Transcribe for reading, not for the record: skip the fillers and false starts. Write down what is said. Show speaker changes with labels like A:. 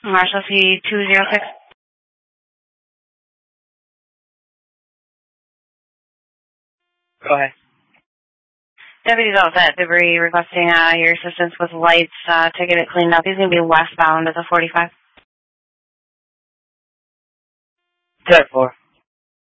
A: Marshall C-206.
B: Go ahead.
A: Deputy's all set. Debris requesting your assistance with lights to get it cleaned up. He's going to be westbound at the 45.
B: 10-4.